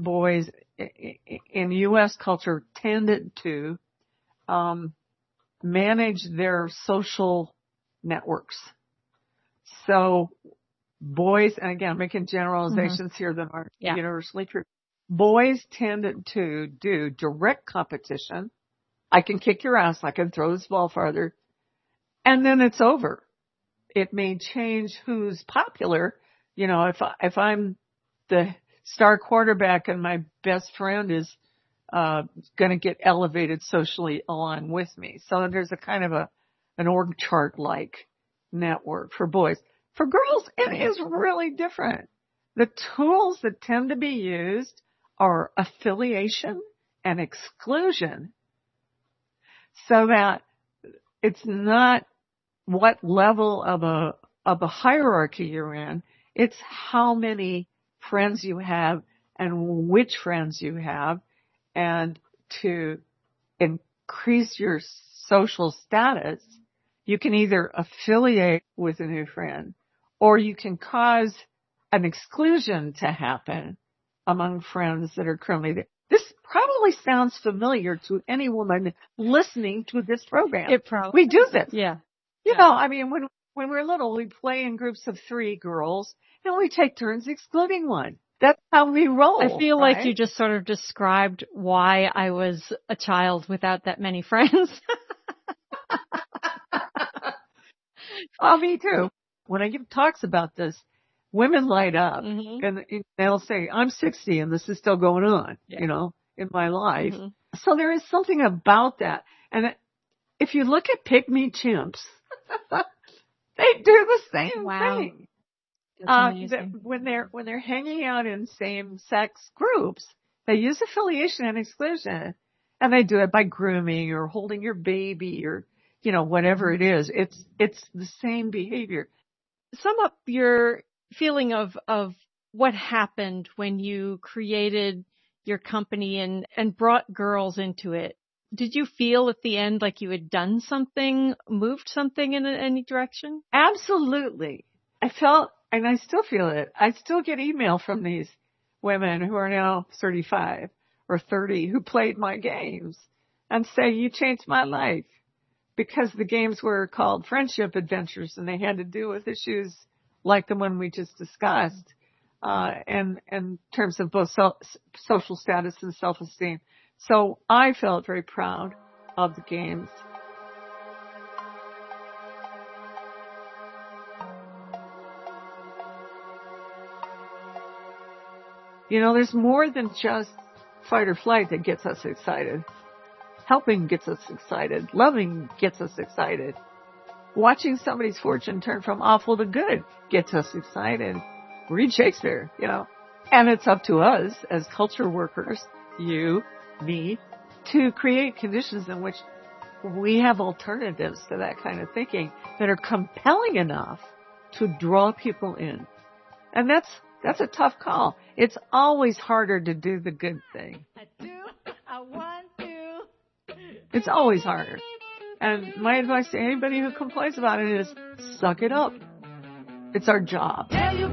and boys in U.S. culture tended to manage their social networks. So boys, and again, making generalizations here that aren't universally true, boys tended to do direct competition. I can kick your ass. I can throw this ball farther. And then it's over. It may change who's popular. You know, if I'm the star quarterback and my best friend is going to get elevated socially along with me. So there's a kind of an org chart like network for boys. For girls, it is really different. The tools that tend to be used are affiliation and exclusion, so that it's not what level of a hierarchy you're in. It's how many friends you have and which friends you have. And to increase your social status, you can either affiliate with a new friend or you can cause an exclusion to happen among friends that are currently there. This probably sounds familiar to any woman listening to this program. It probably. We do this. Yeah. You know, I mean, when we're little, we play in groups of 3 girls and we take turns excluding one. That's how we roll. I feel like you just sort of described why I was a child without that many friends. Well, me too. When I give talks about this, women light up and they'll say, I'm 60 and this is still going on, you know, in my life. So there is something about that. And if you look at pygmy chimps, they do the same thing. When they're hanging out in same-sex groups, they use affiliation and exclusion, and they do it by grooming or holding your baby or, you know, whatever it is. It's the same behavior. Sum up your feeling of what happened when you created your company and brought girls into it. Did you feel at the end like you had done something, moved something in any direction? Absolutely. I felt, and I still feel it, I still get email from these women who are now 35 or 30 who played my games and say, you changed my life, because the games were called friendship adventures and they had to do with issues like the one we just discussed, and in terms of both social status and self-esteem. So I felt very proud of the games. You know, there's more than just fight or flight that gets us excited. Helping gets us excited. Loving gets us excited. Watching somebody's fortune turn from awful to good gets us excited. Read Shakespeare, you know. And it's up to us as culture workers, you, me, to create conditions in which we have alternatives to that kind of thinking that are compelling enough to draw people in. And that's a tough call. It's always harder to do the good thing. I want to. It's always harder. And my advice to anybody who complains about it is suck it up. It's our job.